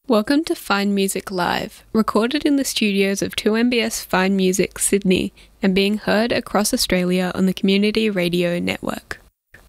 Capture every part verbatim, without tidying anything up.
Welcome to Fine Music Live, recorded in the studios of two M B S Fine Music Sydney and being heard across Australia on the Community Radio Network.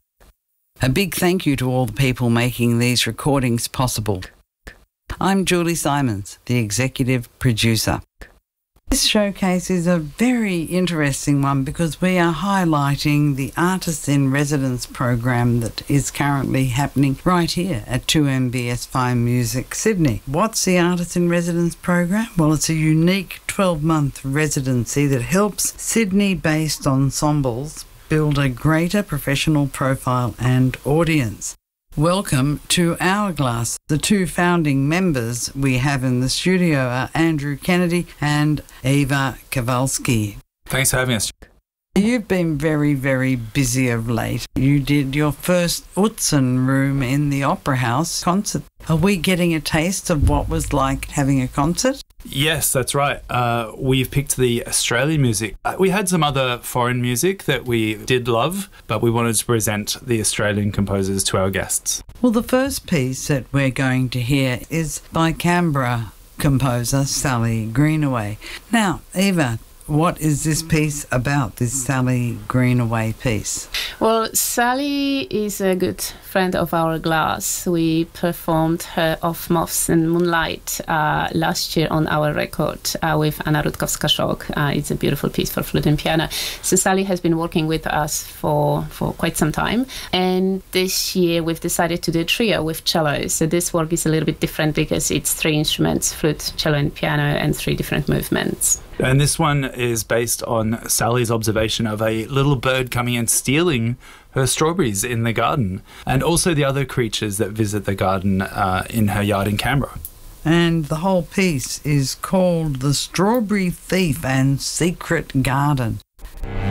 A big thank you to all the people making these recordings possible. I'm Julie Simons, the executive producer. This showcase is a very interesting one because we are highlighting the Artists in Residence program that is currently happening right here at two M B S Fine Music Sydney. What's the Artists in Residence program? Well, it's a unique twelve-month residency that helps Sydney-based ensembles build a greater professional profile and audience. Welcome to Hourglass. The two founding members we have in the studio are Andrew Kennedy and Eva Kowalski. Thanks for having us. You've been very, very busy of late. You did your first Utzon Room in the Opera House concert. Are we getting a taste of what was like having a concert? Yes, that's right. Uh, we've picked the Australian music. Uh, we had some other foreign music that we did love, but we wanted to present the Australian composers to our guests. Well, the first piece that we're going to hear is by Canberra composer Sally Greenaway. Now, Eva, what is this piece about, this Sally Greenaway piece? Well, Sally is a good friend of Hourglass. We performed her Of Moths and Moonlight uh, last year on our record uh, with Anna Rutkowska-Szok. Uh, it's a beautiful piece for flute and piano. So Sally has been working with us for, for quite some time. And this year we've decided to do a trio with cello. So this work is a little bit different because it's three instruments, flute, cello and piano, and three different movements. And this one is based on Sally's observation of a little bird coming and stealing her strawberries in the garden, and also the other creatures that visit the garden uh, in her yard in Canberra. And the whole piece is called The Strawberry Thief and Secret Garden.